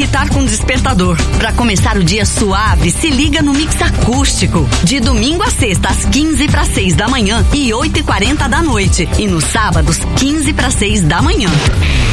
meditar com despertador. Para começar o dia suave, se liga no Mix Acústico. De domingo a sexta, às 15:06 da manhã e 8:40 da noite. E nos sábados, 15:06 da manhã.